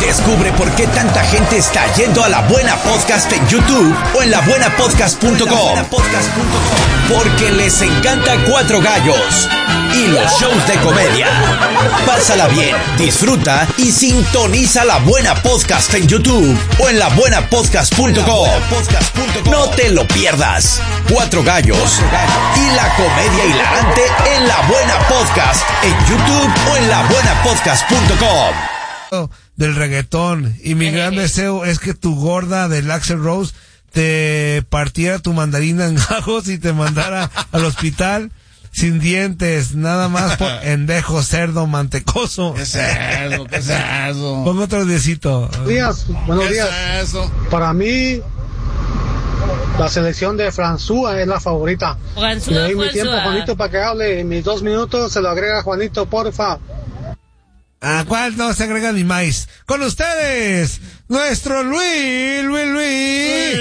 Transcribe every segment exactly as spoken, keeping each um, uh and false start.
Descubre por qué tanta gente está yendo a La Buena Podcast en YouTube o en la buena podcast punto com. Porque les encanta Cuatro Gallos y los shows de comedia. Pásala bien, disfruta y sintoniza La Buena Podcast en YouTube o en la buena podcast punto com. No te lo pierdas. Cuatro Gallos y la comedia hilarante en La Buena Podcast en YouTube o en la buena podcast punto com. Del reggaetón, y mi gran deseo es que tu gorda del Axl Rose te partiera tu mandarina en gajos y te mandara al hospital sin dientes, nada más por endejo, cerdo, mantecoso. ¿Qué es eso? ¿Qué es eso? Pongo otro diecito. Buenos días, buenos ¿Qué días. es eso? Para mí, la selección de François es la favorita. François, Le doy mi François. tiempo a Juanito para que hable. Mis dos minutos se lo agrega Juanito, porfa. ¿A cuál no se agrega ni más? Con ustedes, nuestro Luis, Luis, Luis,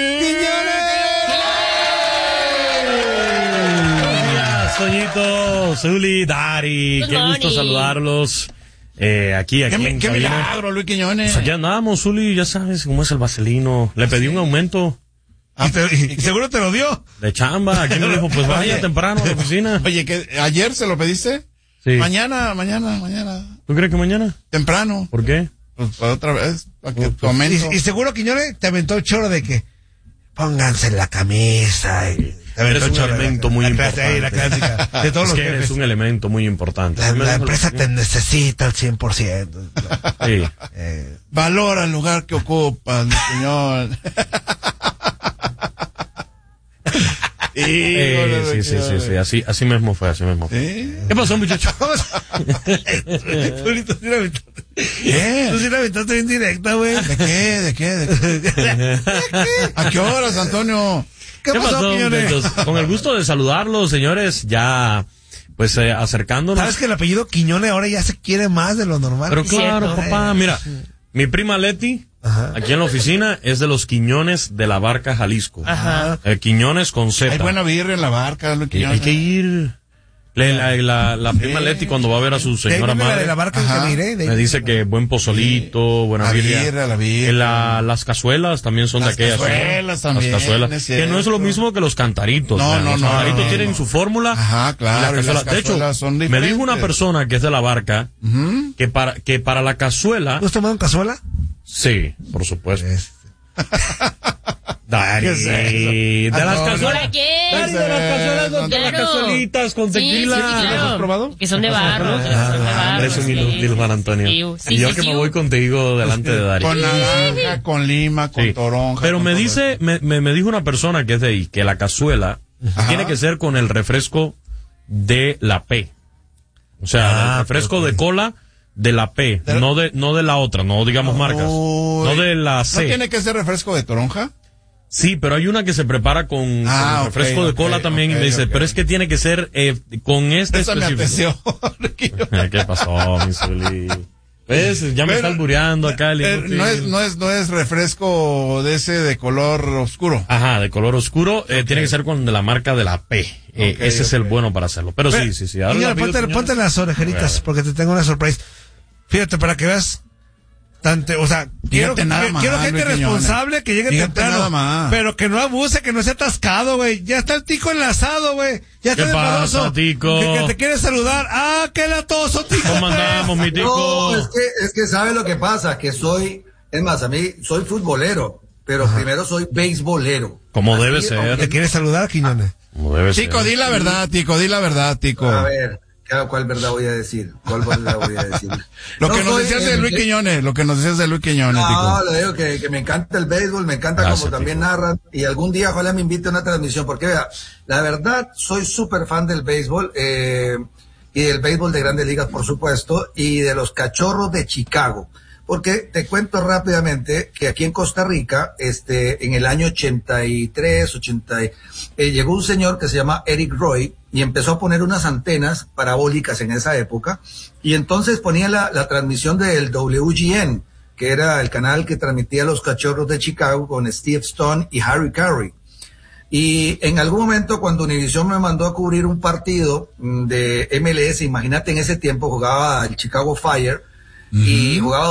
Quiñones. Toñito, Zuli, Dari, Good qué gusto morning. saludarlos. Eh, aquí, aquí ¿Qué, en qué cabina. milagro, Luis Quiñones? Pues aquí andamos, Zuli, ya sabes cómo es el vaselino. Le pedí un aumento Y, te- y seguro te lo dio. de chamba. Aquí me dijo, pues vaya Oye. temprano a la oficina. Oye, que ayer se lo pediste. Sí. Mañana, mañana, mañana. ¿Tú crees que mañana? Temprano. ¿Por qué? Pues para otra vez, para que Pues, tu aumento. Y, y seguro Quiñones te aventó el choro de que pónganse la camisa. Y te aventó Eres el un choro de elemento la- muy la clásica- importante. la clásica de todos Es los que eres jefes. un elemento muy importante. La, Así me la dijo empresa te señor. necesita al cien por ciento. Sí. Eh, Valora el lugar que ocupas, mi señor. Eh, sí, sí, sí, sí, así, así mismo fue, así mismo fue. ¿Sí? ¿Qué pasó, muchacho? Solito, sí la aventaste. ¿Qué? Tú sí la aventaste bien directa, güey. ¿De qué? ¿De qué? ¿De qué? ¿A qué horas, Antonio? ¿Qué, ¿Qué pasó, pasó, Quiñones? muchachos? Con el gusto de saludarlos, señores, ya, pues, eh, acercándonos. ¿Sabes que el apellido Quiñones ahora ya se quiere más de lo normal? Pero claro, Cierto. papá, mira, mi prima Leti, Ajá. aquí en la oficina, es de los Quiñones de la Barca, Jalisco. Ajá. Eh, Quiñones con Z. Hay buena birria en la barca, Luis Y hay Quiñones. que ir. La, la, la, la prima Leti, cuando va a ver a su De ahí señora viene la madre, de la barca Ajá. que me iré. de ahí me viene dice la- que buen pozolito, buena La birria. birria, la birria. Eh, la- las cazuelas también son Las de aquellas. cazuelas también, Las cazuelas. es Que no es lo cierto. mismo que los cantaritos. No, ¿verdad? no, los no, cantaritos no, tienen no. su fórmula. Ajá, claro, y la y las cazuela- de hecho, cazuelas son me dijo una diferentes. persona que es de la Barca, Ujú. que para, que para la cazuela, ¿Tú has tomado cazuela? sí, por supuesto. Este. Dari, ¿Qué es eso? de las Antonio. cazuelas. ¿Para qué? Dari, de las cazuelas, de las Claro. cazuelitas con Sí, tequila. sí, claro. ¿Las has probado? Que son de barro, que son de Ah, barro. eres un sí. inútil, Juan Antonio. Sí, sí, y yo sí, que sí. me voy contigo delante de Dari. Con naranja, con lima, con Sí. toronja. Pero con me todo dice, me, me, me dijo una persona que es de ahí, que la cazuela Ajá. tiene que ser con el refresco de la P. O sea, Ah, el refresco ok. de cola de la P, Pero- no de, no de la otra, no digamos marcas. Uy. No de la ¿No C. tiene que ser refresco de toronja? Sí, pero hay una que se prepara con, Ah, con ok, refresco de ok, cola también ok, y me dice, ok. pero es que tiene que ser eh, con este Préstame específico. atención. ¿Qué pasó, mi Zuli? ¿Ves? Ya me Pero- está albureando acá el Eh, inútil. no es, no es, no es refresco de ese de color oscuro. Ajá, de color oscuro, eh, tiene que ser con de la marca de la P. Eh, Ok, ese es el ok. bueno para hacerlo. Pero sí, sí, sí. Ahora Quiñones, la pido, ponte, señores. ponte las orejeritas Bueno. porque te tengo una sorpresa. Fíjate, para que veas. Tante, o sea, quiero, Fíjate nada que- más, quiero gente Luis Quiñones. responsable que llegue Fíjate temprano. nada más. Pero que no abuse, que no sea atascado, güey. Ya está el tico enlazado, güey. Ya está ¿Qué el pasa, famoso. tico? Que, que te quiere saludar. Ah, qué latoso, tico. ¿Cómo andamos, mi tico? No, es que, es que sabe lo que pasa, que soy, es más, a mí soy futbolero, pero primero soy beisbolero. Como Así, debe ser. aunque- ¿Te quieres saludar, Quiñones? Como debe ser. Tico, di la verdad, Tico, di la verdad, Tico. A ver, ¿cuál cuál verdad voy a decir? ¿Cuál verdad voy a decir? Lo No que nos soy decías de el- Luis Quiñones, lo que nos decías de Luis Quiñones, No, Tico. le digo que, que me encanta el béisbol, me encanta Gracias, como también Tico. narran, y algún día ojalá me invite a una transmisión, porque vea, la verdad, soy súper fan del béisbol, eh, y del béisbol de Grandes Ligas, por supuesto, y de los Cachorros de Chicago. Porque te cuento rápidamente que aquí en Costa Rica, este, en el año ochenta y tres, ochenta, eh, llegó un señor que se llama Eric Roy y empezó a poner unas antenas parabólicas en esa época, y entonces ponía la, la transmisión del W G N, que era el canal que transmitía los Cachorros de Chicago con Steve Stone y Harry Carey. Y en algún momento cuando Univision me mandó a cubrir un partido mm, de M L S, imagínate en ese tiempo jugaba el Chicago Fire, y jugaba